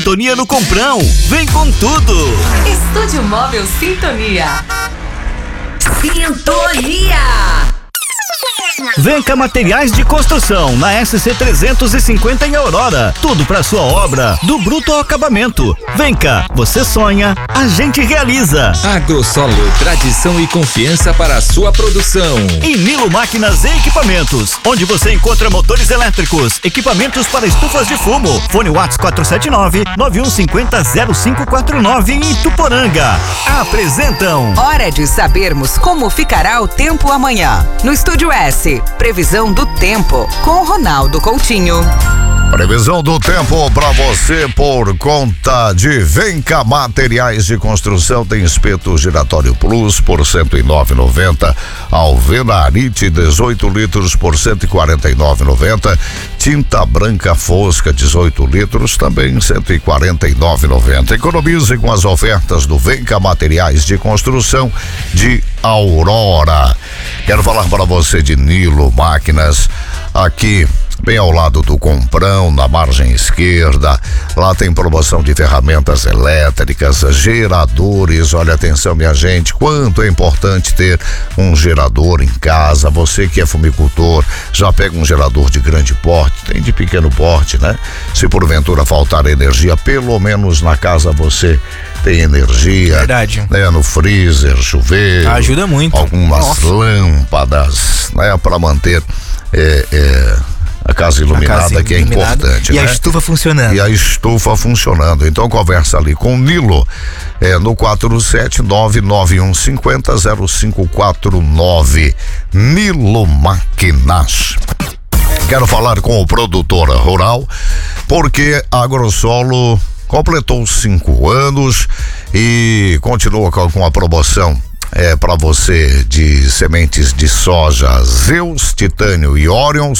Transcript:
Sintonia no Comprão. Vem com tudo. Estúdio Móvel Sintonia. Sintonia. Venca Materiais de Construção na SC 350 em Aurora. Tudo para sua obra, do bruto ao acabamento. Venca, você sonha, a gente realiza. Agrosolo, tradição e confiança para a sua produção. E Nilo Máquinas e Equipamentos, onde você encontra motores elétricos, equipamentos para estufas de fumo. Fone WhatsApp 479-9150-0549 em Ituporanga. Apresentam Hora de sabermos como ficará o tempo amanhã. No Estúdio S, previsão do tempo com Ronaldo Coutinho. Previsão do tempo para você por conta de Venca Materiais de Construção. Tem espeto giratório Plus por R$109,90. Alvenarite 18 litros por R$149,90. Tinta branca fosca 18 litros também R$149,90. Economize com as ofertas do Venca Materiais de Construção de Aurora. Quero falar para você de Nilo Máquinas, aqui bem ao lado do Comprão, na margem esquerda. Lá tem promoção de ferramentas elétricas, geradores. Olha, atenção, minha gente, quanto é importante ter um gerador em casa. Você que é fumicultor, já pega um gerador de grande porte, tem de pequeno porte, né? Se porventura faltar energia, pelo menos na casa você tem energia. Verdade. Né? No freezer, chuveiro. Ajuda muito. Algumas lâmpadas, né? Para manter a casa iluminada, que é importante, e né? a estufa funcionando. E a estufa funcionando. Então conversa ali com o Nilo, no 47991500549. Nilo Máquinas. Quero falar com o produtor rural, porque a Agrosolo completou 5 anos e continua com a promoção para você de sementes de soja Zeus, Titânio e Orion.